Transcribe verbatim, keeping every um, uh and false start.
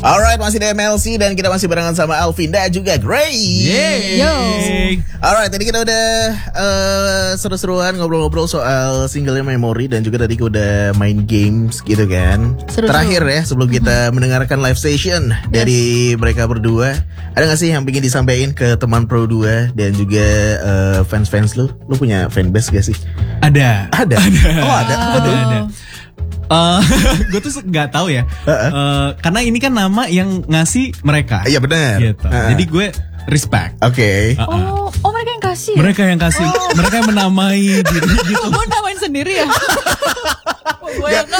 Alright, masih di M L C dan kita masih barengan sama Alvin dan juga Gray. Yeay. Yo. Alright, tadi kita udah uh, seru-seruan ngobrol-ngobrol soal single Memory dan juga tadi kita udah main games gitu kan. Seru-seru. Terakhir ya sebelum kita mm-hmm. mendengarkan live session yes. dari mereka berdua, ada gak sih yang ingin disampaikan ke teman Pro dua dan juga uh, fans-fans lu? Lu punya fanbase gak sih? Ada. Ada. Ada. Oh ada. Apa Ada. tuh? Ada. Uh, gue tuh nggak tahu ya, uh-uh. uh, karena ini kan nama yang ngasih mereka. Iya benar. Gitu. Uh-uh. Jadi gue respect. Oke. Okay. Uh-uh. Oh, oh mereka yang kasih. Mereka yang kasih. Oh. Mereka yang menamai diri gitu. Gue namain sendiri ya. Gak,